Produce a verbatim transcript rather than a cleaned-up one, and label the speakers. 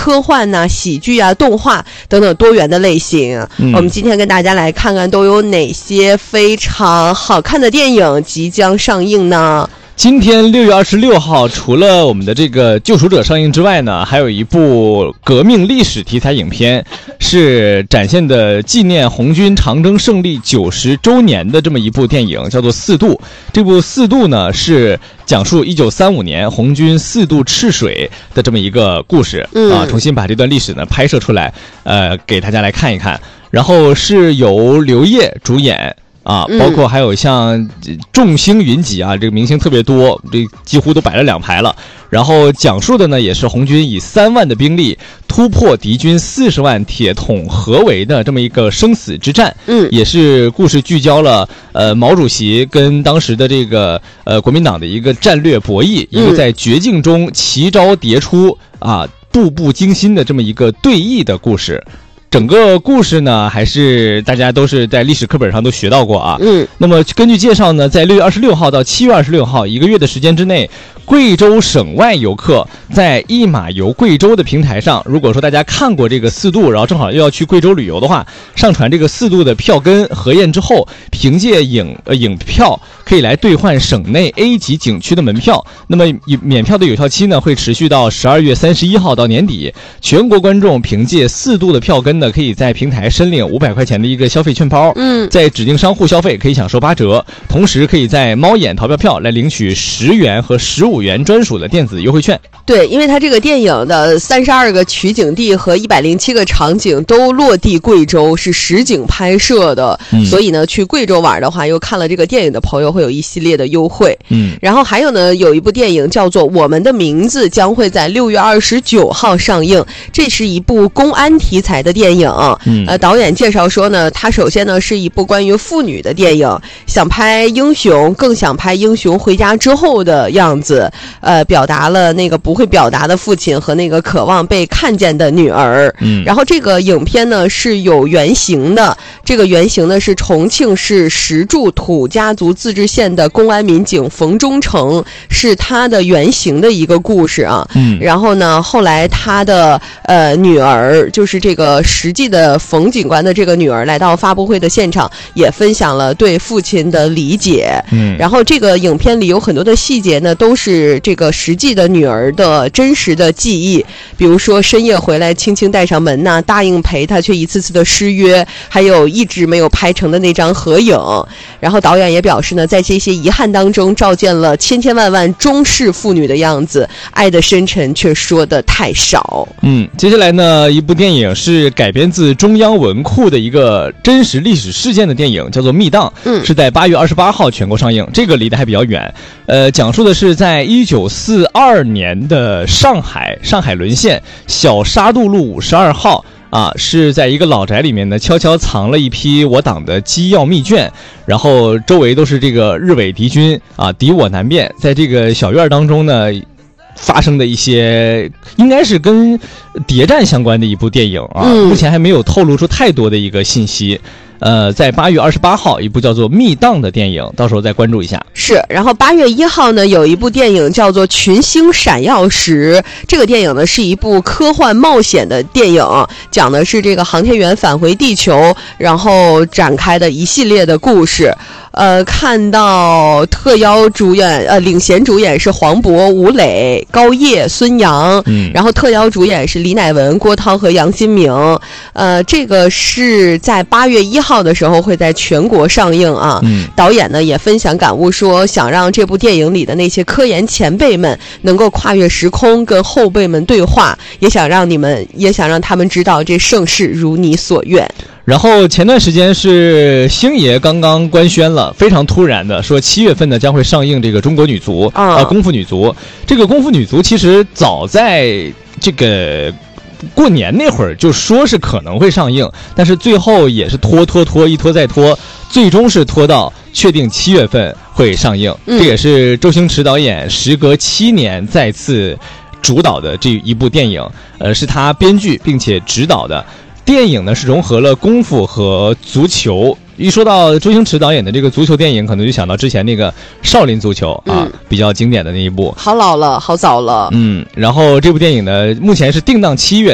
Speaker 1: 科幻呐、啊、喜剧啊、动画等等多元的类型。嗯、我们今天跟大家来看看都有哪些非常好看的电影即将上映呢？
Speaker 2: 今天六月二十六号，除了我们的这个《救赎者》上映之外呢，还有一部革命历史题材影片，是展现的纪念红军长征胜利九十周年的这么一部电影，叫做《四渡》。这部《四渡》呢是讲述一九三五年红军四渡赤水的这么一个故事、嗯、啊，重新把这段历史呢拍摄出来，呃，给大家来看一看。然后是由刘烨主演。啊，包括还有像众星云集啊，这个明星特别多，这几乎都摆了两排了。然后讲述的呢，也是红军以三万的兵力突破敌军四十万铁桶合围的这么一个生死之战。嗯，也是故事聚焦了呃毛主席跟当时的这个呃国民党的一个战略博弈，一个在绝境中奇招迭出啊，步步惊心的这么一个对弈的故事。整个故事呢，还是大家都是在历史课本上都学到过啊。嗯，那么根据介绍呢，在六月二十六号到七月二十六号一个月的时间之内，贵州省外游客在一马游贵州的平台上，如果说大家看过这个四渡，然后正好又要去贵州旅游的话，上传这个四渡的票根核验之后，凭借影呃影票可以来兑换省内 A 级景区的门票。那么免票的有效期呢，会持续到十二月三十一号到年底。全国观众凭借四渡的票根呢，可以在平台申领五百块钱的一个消费券包，嗯，在指定商户消费可以享受八折，同时可以在猫眼淘票票来领取十元和十五元专属的电子优惠券。
Speaker 1: 对，因为它这个电影的三十二个取景地和一百零七个场景都落地贵州，是实景拍摄的、嗯、所以呢去贵州玩的话，又看了这个电影的朋友会有一系列的优惠。嗯，然后还有呢，有一部电影叫做《我们的名字》，将会在六月二十九号上映。这是一部公安题材的电影。嗯，呃，导演介绍说呢，他首先呢是一部关于妇女的电影，想拍英雄，更想拍英雄回家之后的样子，呃，表达了那个不会表达的父亲和那个渴望被看见的女儿。嗯，然后这个影片呢是有原型的，这个原型呢是重庆市石柱土家族自治县的公安民警冯忠诚，是他的原型的一个故事啊。嗯，然后呢，后来他的呃女儿，就是这个实际的冯警官的这个女儿，来到发布会的现场，也分享了对父亲的理解。嗯，然后这个影片里有很多的细节呢，都是这个实际的女儿的真实的记忆，比如说深夜回来轻轻带上门呐、啊，答应陪他却一次次的失约，还有一直没有拍成的那张合影。然后导演也表示呢，在这些遗憾当中照见了千千万万中式妇女的样子，爱的深沉却说的太少。
Speaker 2: 嗯，接下来呢，一部电影是改编自中央文库的一个真实历史事件的电影，叫做《密档》，嗯，是在八月二十八号全国上映。这个离得还比较远，呃，讲述的是在一九四二年的上海，上海沦陷，小沙渡路五十二号。啊，是在一个老宅里面呢，悄悄藏了一批我党的机要密卷，然后周围都是这个日伪敌军啊，敌我难辨。在这个小院当中呢，发生的一些应该是跟谍战相关的一部电影啊，嗯、目前还没有透露出太多的一个信息。呃，在八月二十八号，一部叫做《密档》的电影，到时候再关注一下。
Speaker 1: 是，然后八月一号呢，有一部电影叫做《群星闪耀时》，这个电影呢是一部科幻冒险的电影，讲的是这个航天员返回地球，然后展开的一系列的故事。呃，看到特邀主演，呃，领衔主演是黄渤、吴磊、高叶、孙杨，嗯，然后特邀主演是李乃文、郭涛和杨新明。呃，这个是在八月一号的时候会在全国上映啊。嗯，导演呢也分享感悟说，想让这部电影里的那些科研前辈们能够跨越时空跟后辈们对话，也想让你们，也想让他们知道这盛世如你所愿。
Speaker 2: 然后前段时间是星爷刚刚官宣了，非常突然的说七月份呢将会上映这个中国女足啊、呃、功夫女足。这个功夫女足其实早在这个过年那会儿就说是可能会上映，但是最后也是拖拖拖一拖再拖，最终是拖到确定七月份会上映。嗯、这也是周星驰导演时隔七年再次主导的这一部电影，呃，是他编剧并且指导的。电影呢是融合了功夫和足球。一说到周星驰导演的这个足球电影，可能就想到之前那个少林足球啊、嗯，比较经典的那一部。
Speaker 1: 好老了，好早了。
Speaker 2: 嗯，然后这部电影呢，目前是定档七月。